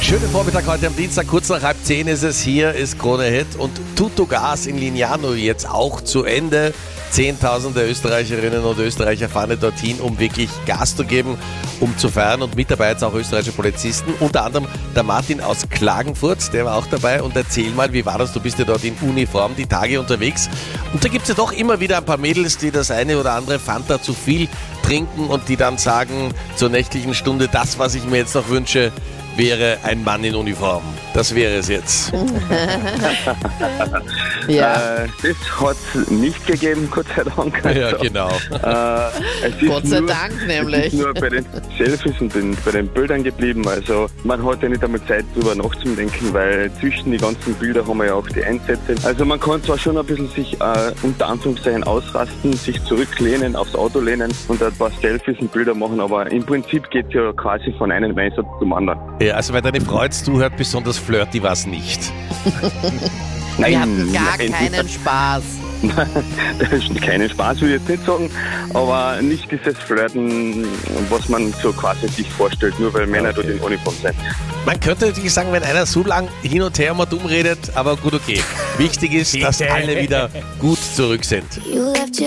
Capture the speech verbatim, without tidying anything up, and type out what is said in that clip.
Schönen Vormittag heute am Dienstag, kurz nach halb zehn ist es. Hier ist Krone Hit und Tutto Gas in Lignano jetzt auch zu Ende. Zehntausende Österreicherinnen und Österreicher fahren dorthin, um wirklich Gas zu geben, um zu feiern. Und mit dabei jetzt auch österreichische Polizisten, unter anderem der Martin aus Klagenfurt, der war auch dabei. Und erzähl mal, wie war das? Du bist ja dort in Uniform die Tage unterwegs. Und da gibt es ja doch immer wieder ein paar Mädels, die das eine oder andere Fanta zu viel trinken und die dann sagen zur nächtlichen Stunde, das, was ich mir jetzt noch wünsche, wäre ein Mann in Uniform. Das wäre es jetzt. ja. Äh, das hat es nicht gegeben, Gott sei Dank. Also, ja, genau. Äh, es ist Gott sei nur, Dank nämlich. Es ist nur bei den Selfies und den, bei den Bildern geblieben. Also man hat ja nicht einmal Zeit, drüber nachzudenken, weil zwischen die ganzen Bilder haben wir ja auch die Einsätze. Also man kann zwar schon ein bisschen sich äh, unter Anführungszeichen ausrasten, sich zurücklehnen, aufs Auto lehnen und ein paar Selfies und Bilder machen, aber im Prinzip geht es ja quasi von einem Einsatz zum anderen. Ja, also weil deine Frau jetzt zuhört, besonders flirty war es nicht. Nein, Wir hatten gar nein. keinen Spaß. Keinen Spaß würde ich jetzt nicht sagen, aber nicht dieses Flirten, was man so quasi sich vorstellt, nur weil Männer Okay. dort in Uniform sind. Man könnte natürlich sagen, wenn einer so lang hin und her mal dumm redet, aber gut, okay. Wichtig ist, dass alle wieder gut zurück sind. You left your